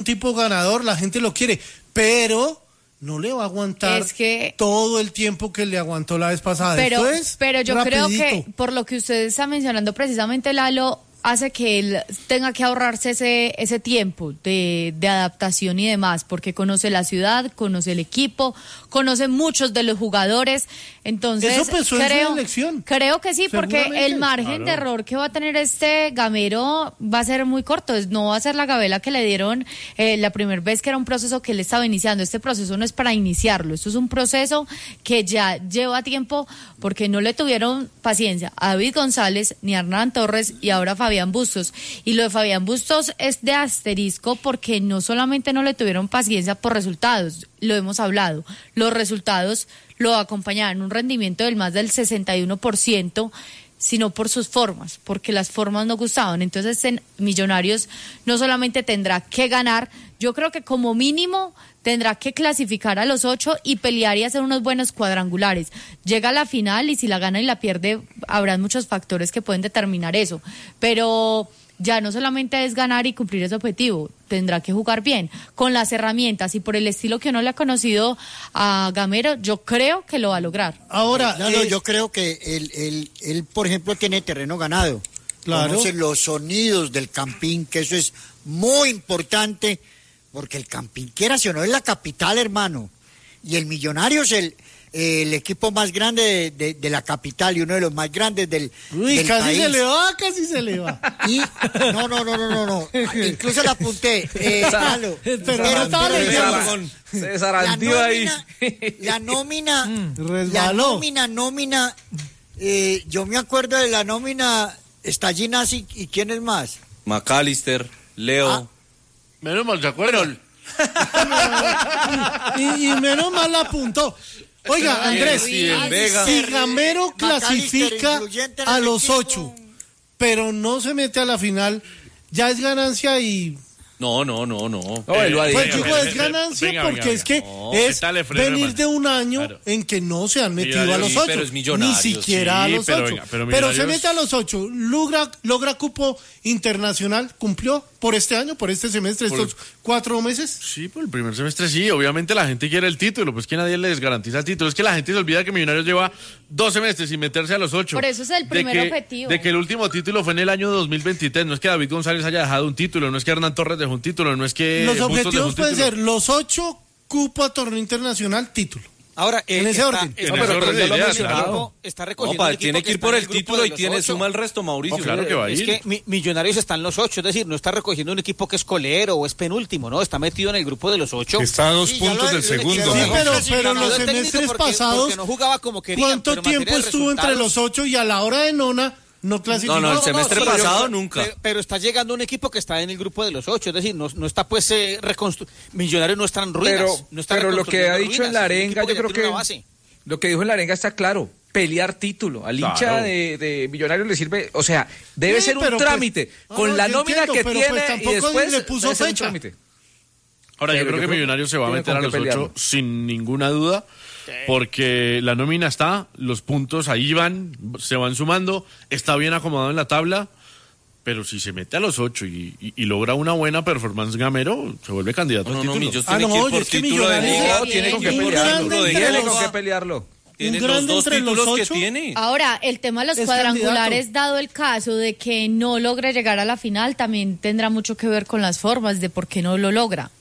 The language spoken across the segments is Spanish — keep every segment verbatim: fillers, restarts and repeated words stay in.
tipo ganador, la gente lo quiere, pero no le va a aguantar es que, todo el tiempo que le aguantó la vez pasada. Pero, Esto es pero yo rapidito. creo que por lo que usted está mencionando precisamente, Lalo, hace que él tenga que ahorrarse ese ese tiempo de, de adaptación y demás, porque conoce la ciudad, conoce el equipo, conoce muchos de los jugadores, entonces eso pensó en creo, su elección. creo que sí, porque el margen claro. de error que va a tener este Gamero va a ser muy corto, no va a ser la gabela que le dieron eh, la primera vez, que era un proceso que él estaba iniciando. Este proceso no es para iniciarlo, esto es un proceso que ya lleva tiempo, porque no le tuvieron paciencia a David González ni a Hernán Torres y ahora Fabián Bustos, y lo de Fabián Bustos es de asterisco porque no solamente no le tuvieron paciencia por resultados, lo hemos hablado, los resultados lo acompañaban un rendimiento del más del sesenta y uno por ciento, sino por sus formas, porque las formas no gustaban. Entonces en Millonarios no solamente tendrá que ganar, yo creo que como mínimo tendrá que clasificar a los ocho y pelear y hacer unos buenos cuadrangulares. Llega a la final y si la gana y la pierde, habrán muchos factores que pueden determinar eso, pero ya no solamente es ganar y cumplir ese objetivo, tendrá que jugar bien, con las herramientas y por el estilo que uno le ha conocido a Gamero, yo creo que lo va a lograr. Ahora, no, no, eh, yo creo que él, él, él, por ejemplo, tiene terreno ganado. Claro. Conoce los sonidos del Campín, que eso es muy importante, porque el Campín, quiera si o no, es la capital, hermano. Y el Millonarios es el, el equipo más grande de, de, de la capital y uno de los más grandes del, Uy, del casi país. se le va, casi se le va. Y, no, no, no, no, no, no. Incluso la apunté. Eh, Lalo. Pero no estaba pero leyendo. digamos, Se la desarantió ahí. nómina, la nómina, la Resbaló. nómina, nómina, eh, yo me acuerdo de la nómina, está Ginasi y quién es más. McAllister, Leo. Ah. Menos mal, ¿se acuerdan? y, y menos mal la apuntó. Oiga, Andrés, Steven Vega. si Gamero clasifica influyente en a el los equipo. ocho, pero no se mete a la final, ya es ganancia y... No, no, no, no. No, él lo ha Pues dicho. digo, Venga, es venga, ganancia venga, porque venga, es que no, es quítale freno, venir hermano. de un año Claro. en que no se han metido a los Millonarios, ocho, pero es ni Millonarios. siquiera Sí, a los pero ocho, venga, pero pero se Millonarios- mete a los ocho, logra, logra cupo internacional, cumplió por este año, por este semestre, Por- estos cuatro meses. Sí, por el primer semestre sí, obviamente la gente quiere el título, pues que nadie les garantiza el título, es que la gente se olvida que Millonarios lleva dos semestres sin meterse a los ocho. Por eso es el De primer que- objetivo. De que el último título fue en el año dos mil veintitrés, no es que David González haya dejado un título, no es que Hernán Torres dejó un título, no es que Los Bustos dejó objetivos un pueden título. ser los ocho, cupo a torneo internacional, título. Ahora, En eh, ese está- orden. está- En ese orden de está- ideas, está- claro. está No, recogiendo pa, un equipo tiene que ir está por en el grupo título de y los tiene ocho. suma el resto, Mauricio. No, claro que va a Es ir. que mi- Millonarios está en los ocho, es decir, no está recogiendo un equipo que es colero o es penúltimo, no, está metido en el grupo de los ocho. Está a dos Sí, ya puntos lo- del lo- segundo. lo- Sí, no, pero, sí, pero no, los Yo técnico semestres porque- pasados, porque no jugaba como querían, ¿cuánto pero en materia tiempo de estuvo entre resultados- los ocho y a la hora de nona no clasificó? No, no, el semestre pero yo- pasado nunca. Pero, pero está llegando un equipo que está en el grupo de los ocho, es decir, no, no está pues eh, reconstru- Millonarios no están en ruinas. Pero, no está pero lo que ha reconstruyendo dicho en la ruinas, es un arenga, equipo yo creo tiene que una base. lo que dijo en la arenga está claro. Pelear título. Al hincha Claro. de, de Millonarios le sirve, o sea, debe Sí, ser un pero pues- trámite. no, con no, la yo nómina entiendo, que pero tiene pues y tampoco después le puso debe ser un fecha. trámite. Ahora, yo Pero creo yo que creo Millonarios se va a tiene meter con a qué los pelearlo. ocho sin ninguna duda, porque la nómina está, los puntos ahí van, se van sumando, está bien acomodado en la tabla, pero si se mete a los ocho y, y- y logra una buena performance Gamero, se vuelve candidato No, al no, título. Millos Ah, tiene no, que ir oye, por es que título de Millonarios- liga. No, tiene con qué Un pelearlo. grande entre Tiene los- con qué pelearlo. Tiene un los grande dos entre los títulos que ocho. tiene. Ahora, el tema de los Es cuadrangulares, candidato. dado el caso de que no logre llegar a la final, también tendrá mucho que ver con las formas de por qué no lo logra.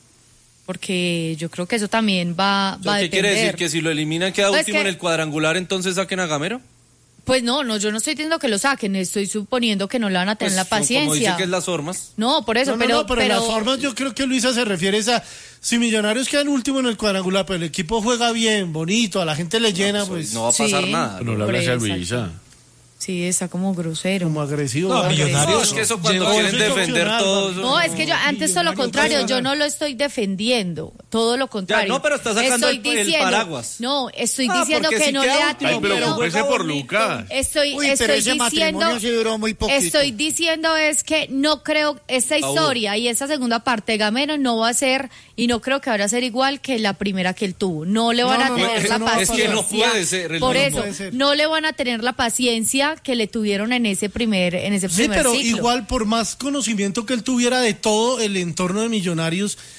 Porque yo creo que eso también va, O sea, va a ¿qué quiere depender. decir? ¿Que si lo eliminan queda Pues último que- en el cuadrangular, entonces saquen a Gamero? Pues no, no, yo no estoy diciendo que lo saquen, estoy suponiendo que no le van a tener Pues la son como paciencia. dice que es las formas. No, por eso, No, no, pero, no, pero, las formas yo creo que Luisa se refiere a si Millonarios quedan último en el cuadrangular, pero el equipo juega bien, bonito, a la gente le llena, pues No va a pasar Sí. nada. No le Por hablas a eso, Luisa. Sí, está como grosero. como agresivo. No, ¿verdad? Millonarios- Es que eso cuando Llegó- quieren eso es defender opcional, todo eso- No, es que yo antes todo lo Millonarios contrario, va a yo ganar. no lo estoy defendiendo, todo lo contrario. no, pero está sacando Estoy el- el diciendo- paraguas. No, estoy Ah, diciendo porque que si no queda le ha último, Ay, pero tenido. preocúpese por Lucas. Estoy, Uy, pero estoy ese diciendo, matrimonio sí duró muy poquito. estoy diciendo es que no creo esta historia y esta segunda parte de Gamero no va a ser y no creo que vaya a ser igual que la primera que él tuvo. No le van No, a no, tener eso la no va a paciencia. pasar. Es que no puede ser el Por mismo. eso, No puede ser. no le van a tener la paciencia que le tuvieron en ese primer, en ese Sí, primer pero ciclo. igual por más conocimiento que él tuviera de todo el entorno de Millonarios,